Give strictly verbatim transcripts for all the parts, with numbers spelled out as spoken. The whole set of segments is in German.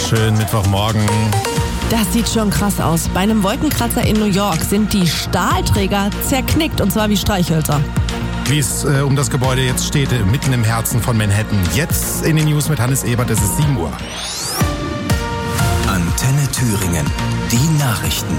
Schönen Mittwochmorgen. Das sieht schon krass aus. Bei einem Wolkenkratzer in New York sind die Stahlträger zerknickt, und zwar wie Streichhölzer. Wie es äh, um das Gebäude jetzt steht, äh, mitten im Herzen von Manhattan. Jetzt in den News mit Hannes Ebert, es ist sieben Uhr. Antenne Thüringen, die Nachrichten.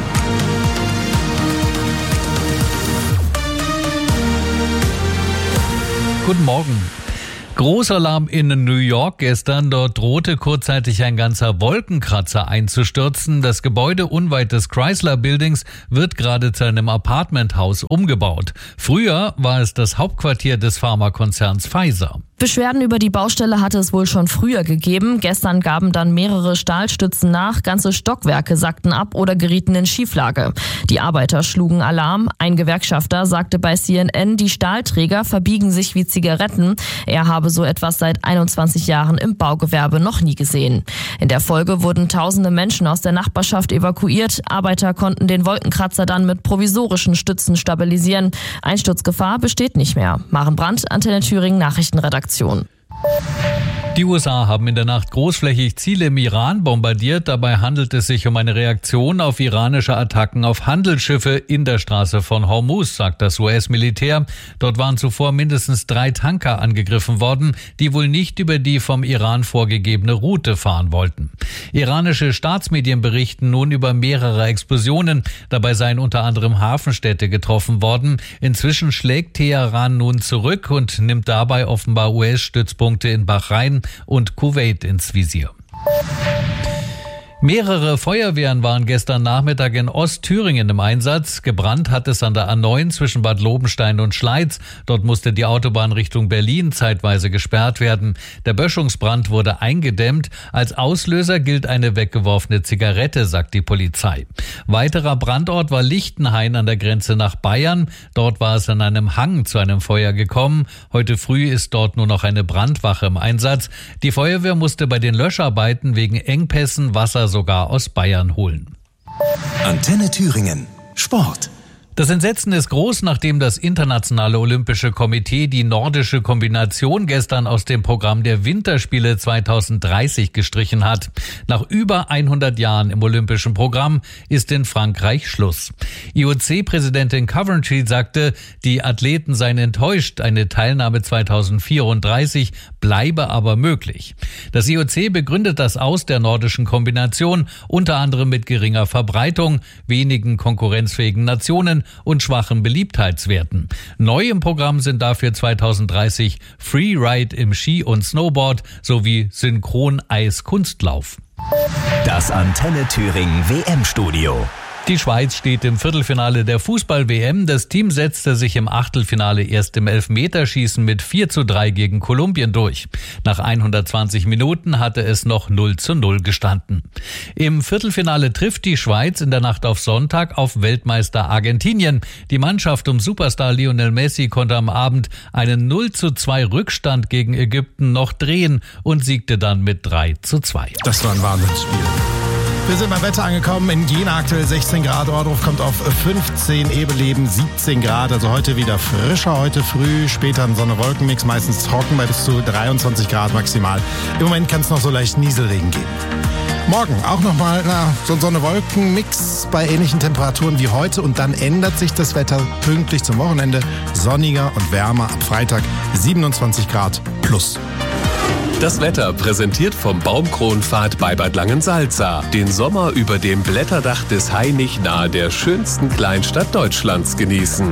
Guten Morgen. Großalarm in New York gestern. Dort drohte kurzzeitig ein ganzer Wolkenkratzer einzustürzen. Das Gebäude unweit des Chrysler Buildings wird gerade zu einem Apartmenthaus umgebaut. Früher war es das Hauptquartier des Pharmakonzerns Pfizer. Beschwerden über die Baustelle hatte es wohl schon früher gegeben. Gestern gaben dann mehrere Stahlstützen nach, ganze Stockwerke sackten ab oder gerieten in Schieflage. Die Arbeiter schlugen Alarm. Ein Gewerkschafter sagte bei C N N, die Stahlträger verbiegen sich wie Zigaretten. Er habe so etwas seit einundzwanzig Jahren im Baugewerbe noch nie gesehen. In der Folge wurden tausende Menschen aus der Nachbarschaft evakuiert. Arbeiter konnten den Wolkenkratzer dann mit provisorischen Stützen stabilisieren. Einsturzgefahr besteht nicht mehr. Maren Brandt, Antenne Thüringen, Nachrichtenredaktion. Die U S A haben in der Nacht großflächig Ziele im Iran bombardiert. Dabei handelt es sich um eine Reaktion auf iranische Attacken auf Handelsschiffe in der Straße von Hormuz, sagt das U S-Militär. Dort waren zuvor mindestens drei Tanker angegriffen worden, die wohl nicht über die vom Iran vorgegebene Route fahren wollten. Iranische Staatsmedien berichten nun über mehrere Explosionen. Dabei seien unter anderem Hafenstädte getroffen worden. Inzwischen schlägt Teheran nun zurück und nimmt dabei offenbar U S-Stützpunkte in Bahrain und Kuwait ins Visier. Mehrere Feuerwehren waren gestern Nachmittag in Ostthüringen im Einsatz. Gebrannt hat es an der A neun zwischen Bad Lobenstein und Schleiz. Dort musste die Autobahn Richtung Berlin zeitweise gesperrt werden. Der Böschungsbrand wurde eingedämmt. Als Auslöser gilt eine weggeworfene Zigarette, sagt die Polizei. Weiterer Brandort war Lichtenhain an der Grenze nach Bayern. Dort war es an einem Hang zu einem Feuer gekommen. Heute früh ist dort nur noch eine Brandwache im Einsatz. Die Feuerwehr musste bei den Löscharbeiten wegen Engpässen Wasser sogar aus Bayern holen. Antenne Thüringen, Sport. Das Entsetzen ist groß, nachdem das Internationale Olympische Komitee die nordische Kombination gestern aus dem Programm der Winterspiele zweitausenddreißig gestrichen hat. Nach über hundert Jahren im olympischen Programm ist in Frankreich Schluss. I O C-Präsidentin Coventry sagte, die Athleten seien enttäuscht, eine Teilnahme zweitausendvierunddreißig bleibe aber möglich. Das I O C begründet das Aus der nordischen Kombination unter anderem mit geringer Verbreitung, wenigen konkurrenzfähigen Nationen und schwachen Beliebtheitswerten. Neu im Programm sind dafür zweitausenddreißig Freeride im Ski und Snowboard sowie Synchron-Eis-Kunstlauf. Das Antenne Thüringen W M-Studio. Die Schweiz steht im Viertelfinale der Fußball-W M. Das Team setzte sich im Achtelfinale erst im Elfmeterschießen mit vier zu drei gegen Kolumbien durch. Nach hundertzwanzig Minuten hatte es noch null zu null gestanden. Im Viertelfinale trifft die Schweiz in der Nacht auf Sonntag auf Weltmeister Argentinien. Die Mannschaft um Superstar Lionel Messi konnte am Abend einen null zu zwei Rückstand gegen Ägypten noch drehen und siegte dann mit drei zu zwei. Das war ein Wahnsinnsspiel. Wir sind beim Wetter angekommen. In Jena aktuell sechzehn Grad. Ohrdruf kommt auf fünfzehn, Ebeleben siebzehn Grad. Also heute wieder frischer, heute früh. Später ein Sonne-Wolken-Mix, meistens trocken bei bis zu dreiundzwanzig Grad maximal. Im Moment kann es noch so leicht Nieselregen geben. Morgen auch nochmal so ein Sonne-Wolken-Mix bei ähnlichen Temperaturen wie heute. Und dann ändert sich das Wetter pünktlich zum Wochenende. Sonniger und wärmer ab Freitag siebenundzwanzig Grad plus. Das Wetter präsentiert vom Baumkronpfad bei Bad Langensalza. Den Sommer über dem Blätterdach des Hainich nahe der schönsten Kleinstadt Deutschlands genießen.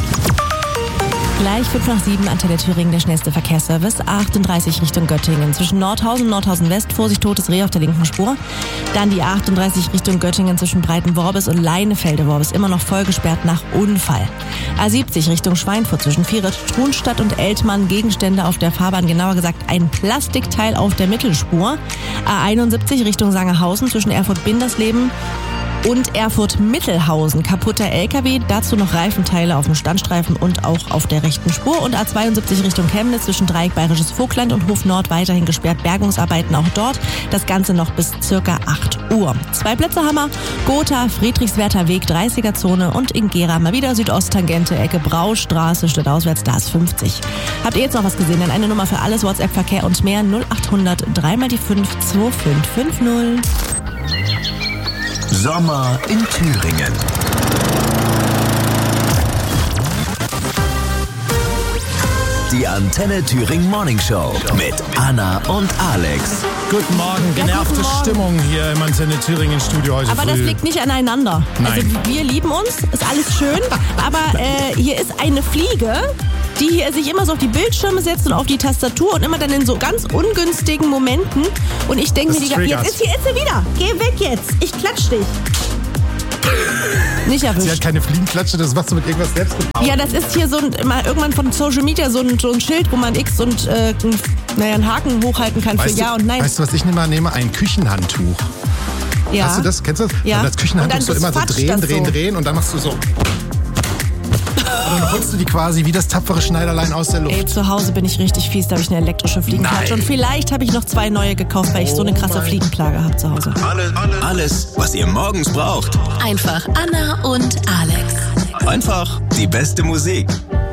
Gleich fünf nach sieben, Antenne Thüringen, der schnellste Verkehrsservice. achtunddreißig Richtung Göttingen. Zwischen Nordhausen und Nordhausen West, Vorsicht, totes Reh auf der linken Spur. Dann die achtunddreißig Richtung Göttingen zwischen Breitenworbis und Leinefelde-Worbis. Immer noch voll gesperrt nach Unfall. A siebzig Richtung Schweinfurt zwischen Vieret, Trunstadt und Eltmann. Gegenstände auf der Fahrbahn, genauer gesagt ein Plastikteil auf der Mittelspur. A einundsiebzig Richtung Sangerhausen zwischen Erfurt-Bindersleben und Erfurt-Mittelhausen. Kaputter L K W, dazu noch Reifenteile auf dem Standstreifen und auch auf der rechten Spur. Und A zweiundsiebzig Richtung Chemnitz zwischen Dreieck Bayerisches Vogtland und Hof Nord weiterhin gesperrt. Bergungsarbeiten auch dort. Das Ganze noch bis circa acht Uhr. Zwei Plätze haben wir. Gotha, Friedrichswerther Weg, dreißiger Zone und in Gera mal wieder Südosttangente, Ecke Braustraße, Stadtauswärts, da ist fünfzig. Habt ihr jetzt noch was gesehen? Denn eine Nummer für alles, WhatsApp-Verkehr und mehr null acht achthundert, dreimal die fünf, zwei fünf fünf null. Sommer in Thüringen. Die Antenne Thüringen Morning Show mit Anna und Alex. Guten Morgen, genervte ja, guten Morgen. Stimmung hier im Antenne Thüringen Studio heute Aber früh. das liegt nicht aneinander. Nein. Also wir lieben uns, ist alles schön, aber äh, hier ist eine Fliege, die hier sich immer so auf die Bildschirme setzt und auf die Tastatur und immer dann in so ganz ungünstigen Momenten. Und ich denke mir, die, jetzt ist sie, ist sie wieder. Geh weg jetzt. Ich klatsch dich. Nicht erwischt. Sie hat keine Fliegenklatsche, das machst du mit irgendwas selbst gebaut. Ja, das ist hier so ein, mal irgendwann von Social Media so ein, so ein Schild, wo man X und äh, naja, einen Haken hochhalten kann Weißt für Ja du, und Nein. Weißt du, was ich immer nehme? Ein Küchenhandtuch. Ja. Hast du das? Kennst du das? Ja. Und das Küchenhandtuch Und so dann immer so fatscht drehen, das drehen, so. drehen und dann machst du so. Und dann holst du die quasi wie das tapfere Schneiderlein aus der Luft. Ey, zu Hause bin ich richtig fies, da habe ich eine elektrische Fliegenklatsche. Nein. Und vielleicht habe ich noch zwei neue gekauft, weil ich so eine krasse Fliegenplage habe zu Hause. Alles, alles, was ihr morgens braucht. Einfach Anna und Alex. Einfach die beste Musik.